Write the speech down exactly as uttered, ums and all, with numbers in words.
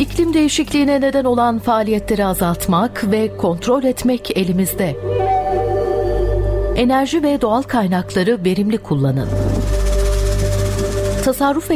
İklim değişikliğine neden olan faaliyetleri azaltmak ve kontrol etmek elimizde. Enerji ve doğal kaynakları verimli kullanın. Tasarruf